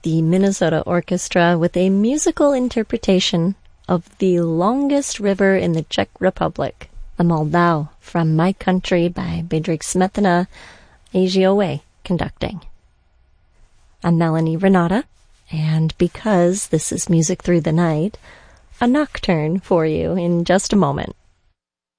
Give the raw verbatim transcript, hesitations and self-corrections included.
the Minnesota Orchestra with a musical interpretation of The Longest River in the Czech Republic, the Moldau from My Country by Bedřich Smetana, A G O A conducting. I'm Melanie Renata, and because this is Music Through the Night, a nocturne for you in just a moment.